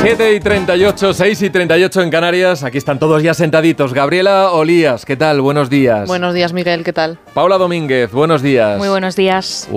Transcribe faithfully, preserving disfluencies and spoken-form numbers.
siete y treinta y ocho, seis y treinta y ocho en Canarias. Aquí están todos ya sentaditos. Gabriela Olías, ¿qué tal? Buenos días. Buenos días, Miguel, ¿qué tal? Paula Domínguez, buenos días. Muy buenos días.